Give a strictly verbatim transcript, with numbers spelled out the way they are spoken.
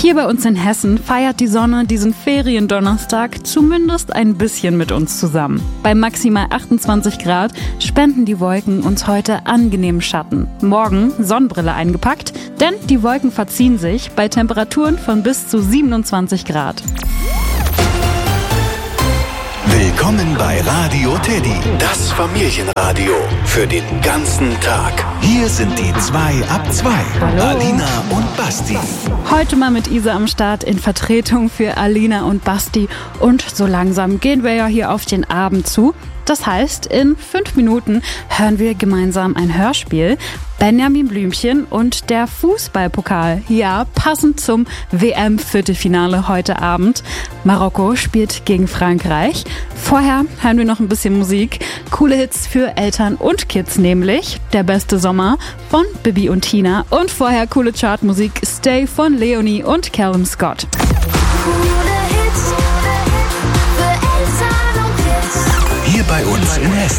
Hier bei uns in Hessen feiert die Sonne diesen Feriendonnerstag zumindest ein bisschen mit uns zusammen. Bei maximal achtundzwanzig Grad spenden die Wolken uns heute angenehmen Schatten. Morgen Sonnenbrille eingepackt, denn die Wolken verziehen sich bei Temperaturen von bis zu siebenundzwanzig Grad. Willkommen bei Radio Teddy, das Familienradio für den ganzen Tag. Hier sind die zwei ab zwei, Hallo. Alina und Basti. Heute mal mit Isa am Start in Vertretung für Alina und Basti. Und so langsam gehen wir ja hier auf den Abend zu. Das heißt, in fünf Minuten hören wir gemeinsam ein Hörspiel. Benjamin Blümchen und der Fußballpokal. Ja, passend zum W M-Viertelfinale heute Abend. Marokko spielt gegen Frankreich. Vorher hören wir noch ein bisschen Musik. Coole Hits für Eltern und Kids, nämlich Der beste Sommer von Bibi und Tina. Und vorher coole Chartmusik Stay von Leonie und Callum Scott. Hier bei uns in Hessen.